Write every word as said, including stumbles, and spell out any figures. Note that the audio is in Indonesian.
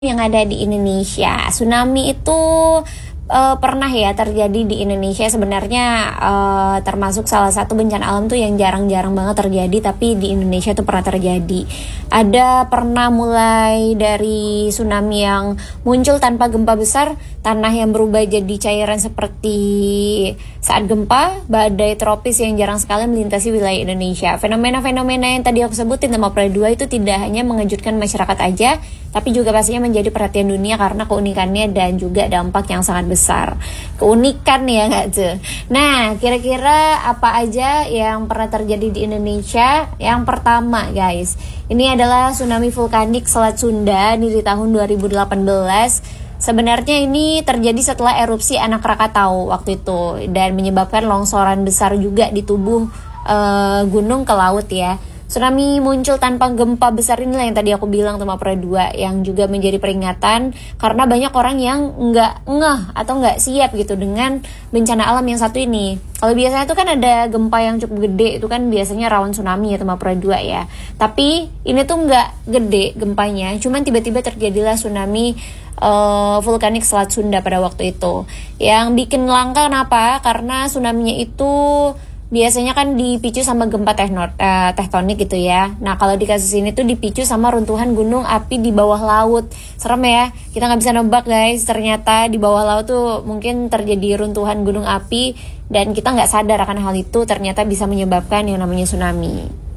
Yang ada di Indonesia. Tsunami itu uh, pernah ya terjadi di Indonesia. Sebenarnya uh, termasuk salah satu bencana alam tuh yang jarang-jarang banget terjadi, tapi di Indonesia tuh pernah terjadi. Ada pernah mulai dari tsunami yang muncul tanpa gempa besar, tanah yang berubah jadi cairan seperti saat gempa, badai tropis yang jarang sekali melintasi wilayah Indonesia. Fenomena-fenomena yang tadi aku sebutin sama Pre dua itu tidak hanya mengejutkan masyarakat aja, tapi juga pastinya menjadi perhatian dunia karena keunikannya dan juga dampak yang sangat besar. Keunikan ya nggak tuh? Nah, kira-kira apa aja yang pernah terjadi di Indonesia? Yang pertama guys, ini adalah tsunami vulkanik Selat Sunda ini di tahun dua ribu delapan belas. Sebenarnya ini terjadi setelah erupsi Anak Krakatau waktu itu dan menyebabkan longsoran besar juga di tubuh uh, gunung ke laut ya. Tsunami muncul tanpa gempa besar inilah yang tadi aku bilang sama Pre dua, yang juga menjadi peringatan karena banyak orang yang nggak ngeh atau nggak siap gitu dengan bencana alam yang satu ini. Kalau biasanya itu kan ada gempa yang cukup gede, itu kan biasanya rawan tsunami ya sama Pre dua ya. Tapi ini tuh nggak gede gempanya, cuman tiba-tiba terjadilah tsunami uh, vulkanik Selat Sunda pada waktu itu. Yang bikin langka kenapa? Karena tsunaminya itu biasanya kan dipicu sama gempa tekno, eh, tektonik gitu ya. Nah kalau di kasus ini tuh dipicu sama runtuhan gunung api di bawah laut. Serem ya, kita nggak bisa nebak guys. Ternyata di bawah laut tuh mungkin terjadi runtuhan gunung api dan kita nggak sadar akan hal itu. Ternyata bisa menyebabkan yang namanya tsunami.